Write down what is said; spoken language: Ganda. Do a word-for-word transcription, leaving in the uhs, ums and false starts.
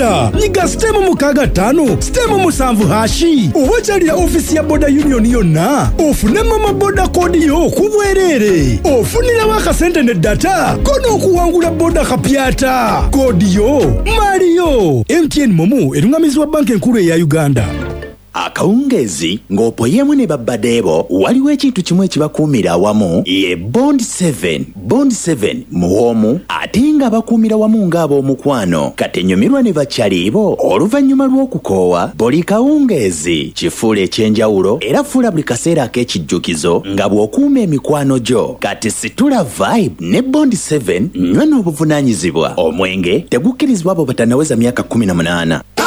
boda nyiga stemu mukaga tano stemu musanvu hashi owajalira ofisi ya boda union yonna ofunemu amaboda kodi yo kubwerere ofunira wakasente ne data kono okuwangula boda kapyata kodi yo Mario M T N Momo erungamizwa banki enkulu ya Uganda. Akawungezi ng'opoyemu ne babbadeebo waliwo ekintu kimu ekibakuumira awamu ye Bond seven. Bond seven muwoomu ate nga bakuumira wamu ng'ab'omukwano katenyumirwa ne bakyaliibo oluvannyuma lw'okukoowa buli kawungeezi kifuula ekyenjawulo era fuula buli kaseera ak'ekijjukizo nga bw'okuuma emikwano gyo kati situla vibe ne Bond seven nywa n'obuvunaanyizibwa omwenge tegukkirizibwa abo batanaweza myaka kumi na munaana.